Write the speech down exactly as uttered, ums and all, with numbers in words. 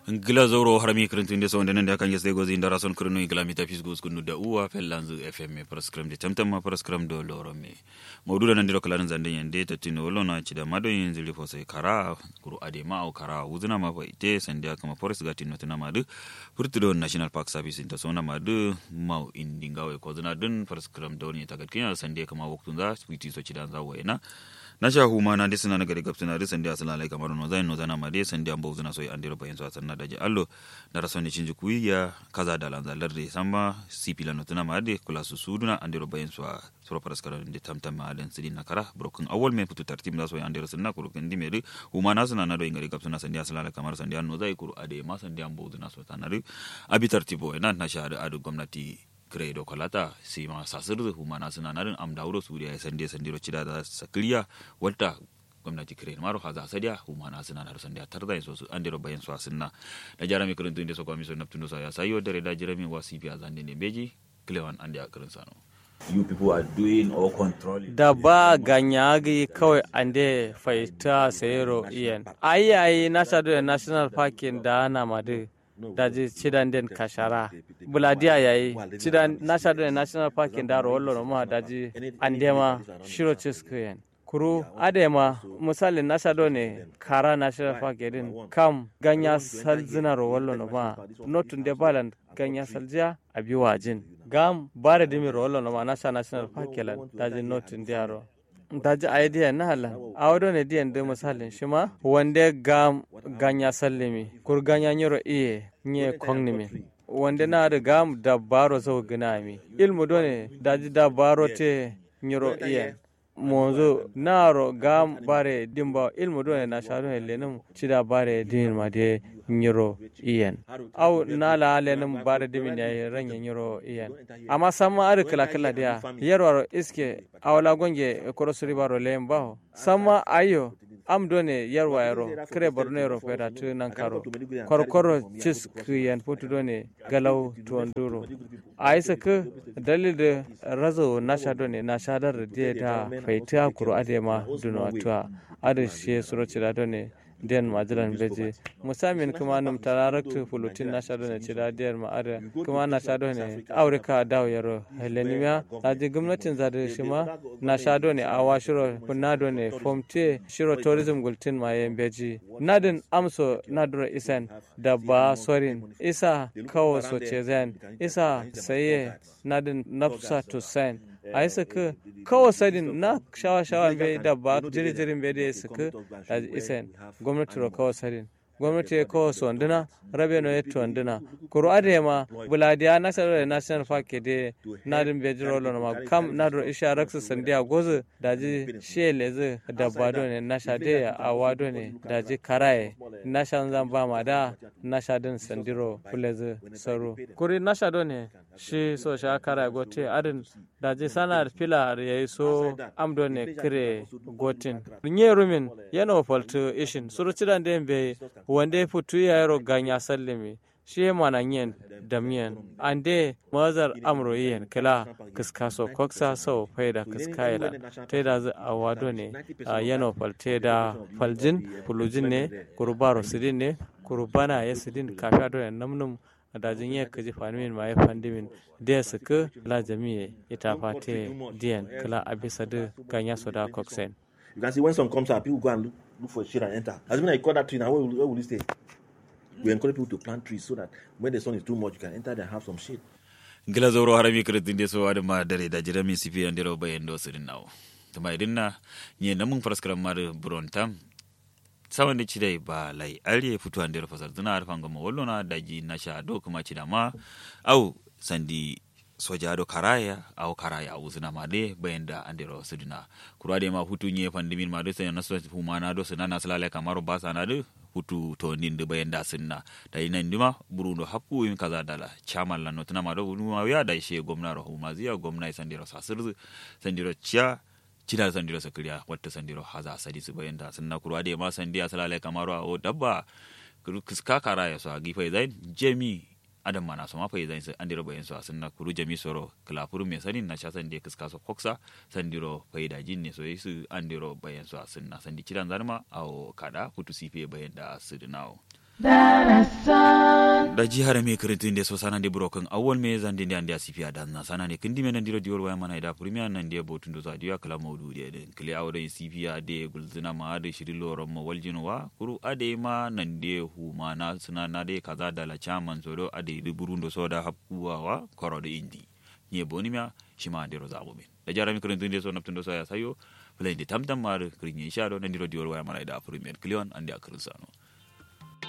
Ngila zoro harami krintin de sonde nende kan yesde gozi ndara son krino ngila mita fisgo skunu da uwa fellanzu fm prescribe de tamtam ma prescribe do loro me mawduda nan diro kala zande yende tatino wolona cida mado yinzili fo sai kara kuru ade ma au kara uzuna ma ite sande kama forest gati no tana madu furtudo national park service inta sona madu mau indingawe ko zuna dun prescribe do ni tagat kinya sande kama waktunda switi so cida zawo ena nasha huma na disina na gari gapsina da sandi asala lai kamar no zain no zana ma de sandi ambo zuna soy andiro bayin so asanna daje allo na rasoni cinji kuiya kaza da lanza larde samba sipila no tana ma de kula su suduna andiro bayin so sura paraskara de tamtam ma den sidin nakara broken awol me putu tartim da soy andiro sunna kuru kendi meri huma na suna na do ingari gapsina sandi asala lai kamar sandi no zai kuru ade ma sandi ambo zuna so tanari abi tartibo ena na sha da adu gwamnati credo kalata si ma sasirdu humana suna narin am dauro suriya sande sandiro cida da sakliya walta gwamnati credo maro haza sadiya humana suna nar sande tarda so su andiro bayan so sunna da jarami kurun tunde so ko mi so naptundo so ya sayo dare da jarami wasibi azande ne beji clewan ande akrin sano you people are doing or controlling da ba ganyagi kawai ande faita sayero iyan ayayi national national park da na madu daji cidan den kashara buladiya yayi cidan national national park da rollo no ma daji andema shiro chiskiyen kuru adema misali national ne kara national park din kam ganya salzina rollo no ma notun de balan ganya saljiya abiwajin gam bare dimi rollo no ma national park kelan daji notun diaro daji idea na halan awdo ne diyan de misalin shima wande gam ganya sallimi kur ganya nyoro iye nye kongnimi wande na da gam da baro so gnami ilmu done daji da baro te nyoro iye mozo naro gam bare dimba ilmu done na sharu lenum cida bare din ma de nyoro iyen aw nala lenum bare dimin ya ranya nyoro iyen amma samma ar kala kala dia yarwaro iske awla gonge korosuri baro lemba samma ayo am done yarwa yaro kre bornero feda tu nan karo korkoro cis kriyan putu done galau tuanduro aisa ke dalil de razo nasha done nasha dar de da faita kuro adema duno atwa ade she suroci da done den majiran beje musamin kuma num tararaktu fulutin nasha done cida der ma ada kuma nasha done aurika dawo yaro helenimia aje gwamnatin zade shima nasha done awashiro kunna done fomte shiro tourism gultin ma yen beji nadin amso nadro isen da ba sorin isa kawo so chezen isa saye nadin nafsa to sen ai saka kawo sadin na shawa shawa be da ba jiri jirin be da saka da isen gwamnati ro kawo sadin gwamnati kawo sonduna rabe no yeto onduna kuro adema buladiya national national park de nadin be jiro lo ma kam nadro isha raksa sandiya gozu daji sheleze da bado ne nasha de awado ne daji karaye nasha zan ba ma da nasha din sandiro fuleze saro kuri nasha do ne shi so sha kara gote adin daji sanar filar yayi so amdo ne kire gotin nye rumin yana falto ishin surucidan da be wanda futu yaro ganya sallame shi mana yin damiyan ande mazar amro yin kala kiskaso koksa so faida kiskaila teda za awado ne yana falte da faljin fulujin ne kurbaro sidin ne kurbana ya sidin kafa do namnum dajin ya kaji fanumin ma ya fandimin da su ka la jami'e ita fate diyan kala abisa da ganya soda koksen. You can see when some comes out, people go and look, look for shit and enter. As when I cut that tree now, where will, where will you stay? We encourage people to plant trees so that when the sun is too much, you can enter there and have some shade. Ngila zoro harami kretin de so adama dare da jirami sifi andiro bayendo sirin nawo tuma idinna nye namun paraskram mar brontam sawan da cidai ba lai ariye fito andiro fasar tuna harfan gama wallona daji nasha do kuma cidama au sandi soja do karaya au karaya au suna made bayanda andiro sidina kurade ma hutu nye fandimin ma do sai naso humana do sunana salale kamaro basa na do hutu to ninde bayanda sinna da ina ndima burundo hakku yin kaza dala chairman la notuna ma do numa ya da she gomnaro humaziya gomnai sandiro sasirzu sandiro chia cida sandiro sakriya wata sandiro haza sadi su bayanda sunna kurade ma sandiya salale kamaro o dabba kiska karaya so agifa zain jemi adam mana so ma fa izan andiro bayan so sunna kuru jami soro klafuru me sanin na cha sande kiska so koksa sandiro faida jinne so yisu andiro bayan so sunna sandi kiran zarma aw kada kutu sife bayan da sudinawo da jihar me kirintin de so sana de broken awol me zande de ande asifia dan na sana ne kindi men ndiro diol waya mana ida premier nan de botun do zadiya kala mawdu de de kli awde sifia de gulzina ma de shiri loron mo waljin wa kuru ade ma nan de huma na suna na de kaza da la chaman zodo ade de burundo soda hapkuwa wa koro de indi nye bonimia shima de rozabo men da jara me kirintin de so naptun do saya sayo play de tamtam mar kirinye shado nan diro diol waya mana ida premier klion ande akrisano